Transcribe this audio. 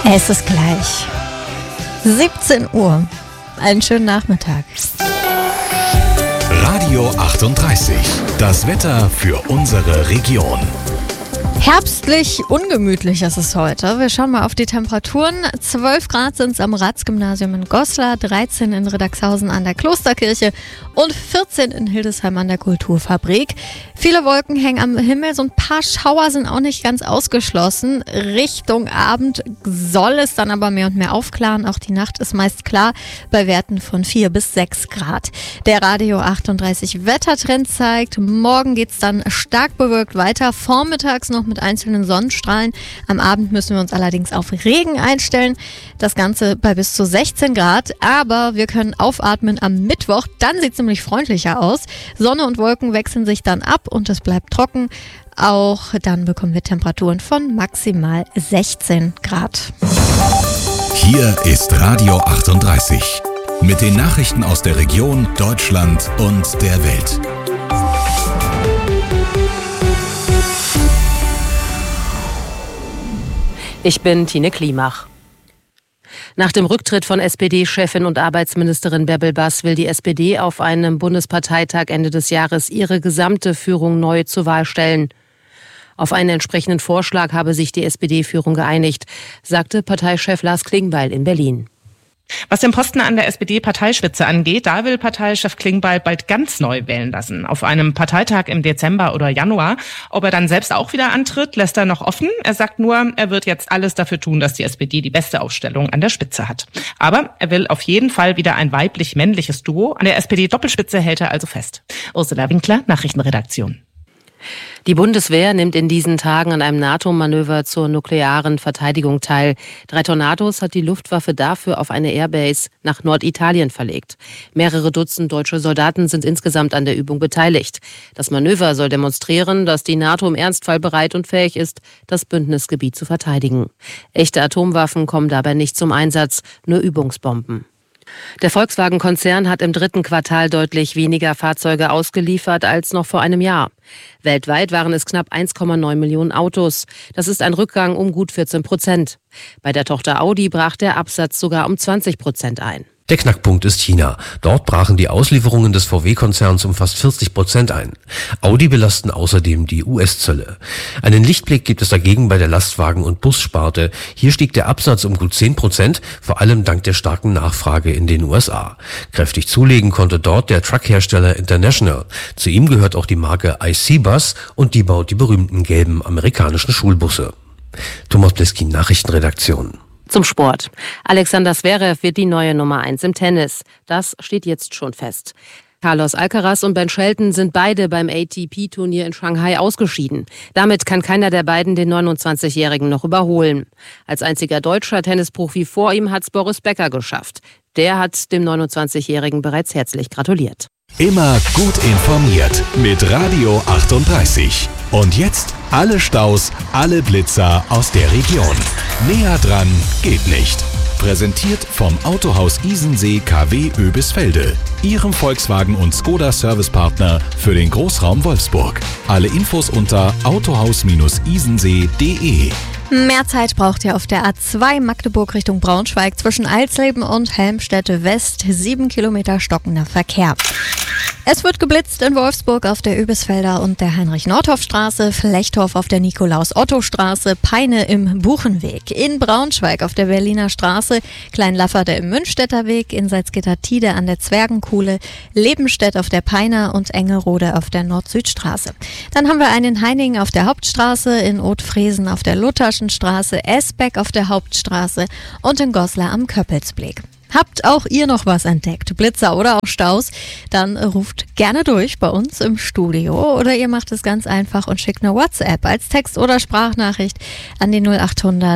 Es ist gleich 17 Uhr. Einen schönen Nachmittag. Radio 38. Das Wetter für unsere Region. Herbstlich ungemütlich ist es heute. Wir schauen mal auf die Temperaturen. 12 Grad sind es am Ratsgymnasium in Goslar, 13 in Riddagshausen an der Klosterkirche und 14 in Hildesheim an der Kulturfabrik. Viele Wolken hängen am Himmel, so ein paar Schauer sind auch nicht ganz ausgeschlossen. Richtung Abend soll es dann aber mehr und mehr aufklaren. Auch die Nacht ist meist klar bei Werten von 4 bis 6 Grad. Der Radio 38 Wettertrend zeigt, morgen geht es dann stark bewölkt weiter, vormittags noch mit einzelnen Sonnenstrahlen. Am Abend müssen wir uns allerdings auf Regen einstellen. Das Ganze bei bis zu 16 Grad. Aber wir können aufatmen am Mittwoch. Dann sieht es nämlich freundlicher aus. Sonne und Wolken wechseln sich dann ab und es bleibt trocken. Auch dann bekommen wir Temperaturen von maximal 16 Grad. Hier ist Radio 38. Mit den Nachrichten aus der Region, Deutschland und der Welt. Ich bin Tine Klimach. Nach dem Rücktritt von SPD-Chefin und Arbeitsministerin Bärbel Bass will die SPD auf einem Bundesparteitag Ende des Jahres ihre gesamte Führung neu zur Wahl stellen. Auf einen entsprechenden Vorschlag habe sich die SPD-Führung geeinigt, sagte Parteichef Lars Klingbeil in Berlin. Was den Posten an der SPD-Parteispitze angeht, da will Parteichef Klingbeil bald ganz neu wählen lassen. Auf einem Parteitag im Dezember oder Januar. Ob er dann selbst auch wieder antritt, lässt er noch offen. Er sagt nur, er wird jetzt alles dafür tun, dass die SPD die beste Aufstellung an der Spitze hat. Aber er will auf jeden Fall wieder ein weiblich-männliches Duo. An der SPD-Doppelspitze hält er also fest. Ursula Winkler, Nachrichtenredaktion. Die Bundeswehr nimmt in diesen Tagen an einem NATO-Manöver zur nuklearen Verteidigung teil. 3 Tornados hat die Luftwaffe dafür auf eine Airbase nach Norditalien verlegt. Mehrere Dutzend deutsche Soldaten sind insgesamt an der Übung beteiligt. Das Manöver soll demonstrieren, dass die NATO im Ernstfall bereit und fähig ist, das Bündnisgebiet zu verteidigen. Echte Atomwaffen kommen dabei nicht zum Einsatz, nur Übungsbomben. Der Volkswagen-Konzern hat im 3. Quartal deutlich weniger Fahrzeuge ausgeliefert als noch vor einem Jahr. Weltweit waren es knapp 1,9 Millionen Autos. Das ist ein Rückgang um gut 14%. Bei der Tochter Audi brach der Absatz sogar um 20% ein. Der Knackpunkt ist China. Dort brachen die Auslieferungen des VW-Konzerns um fast 40% ein. Audi belasten außerdem die US-Zölle. Einen Lichtblick gibt es dagegen bei der Lastwagen- und Bussparte. Hier stieg der Absatz um gut 10%, vor allem dank der starken Nachfrage in den USA. Kräftig zulegen konnte dort der Truckhersteller International. Zu ihm gehört auch die Marke IC Bus und die baut die berühmten gelben amerikanischen Schulbusse. Thomas Bleskin, Nachrichtenredaktion. Zum Sport. Alexander Zverev wird die neue Nummer 1 im Tennis. Das steht jetzt schon fest. Carlos Alcaraz und Ben Shelton sind beide beim ATP-Turnier in Shanghai ausgeschieden. Damit kann keiner der beiden den 29-Jährigen noch überholen. Als einziger deutscher Tennisprofi vor ihm hat es Boris Becker geschafft. Der hat dem 29-Jährigen bereits herzlich gratuliert. Immer gut informiert mit Radio 38. Und jetzt alle Staus, alle Blitzer aus der Region. Näher dran geht nicht. Präsentiert vom Autohaus Isensee KW Oebisfelde. Ihrem Volkswagen- und Skoda-Servicepartner für den Großraum Wolfsburg. Alle Infos unter autohaus-isensee.de. Mehr Zeit braucht ihr auf der A2 Magdeburg Richtung Braunschweig zwischen Alsleben und Helmstedt West. 7 Kilometer stockender Verkehr. Es wird geblitzt in Wolfsburg auf der Oebisfelder und der Heinrich-Nordhoff-Straße, Flechthof auf der Nikolaus-Otto-Straße, Peine im Buchenweg, in Braunschweig auf der Berliner Straße, Kleinlafferde im Münchstädter Weg, in Salzgitter-Tide an der Zwergenkuhle, Lebenstedt auf der Peiner und Engerode auf der Nord-Süd-Straße. Dann haben wir einen in Heiningen auf der Hauptstraße, in Othfriesen auf der Lutherschenstraße, Esbeck auf der Hauptstraße und in Goslar am Köppelsblick. Habt auch ihr noch was entdeckt, Blitzer oder auch Staus, dann ruft gerne durch bei uns im Studio oder ihr macht es ganz einfach und schickt eine WhatsApp als Text- oder Sprachnachricht an die 0800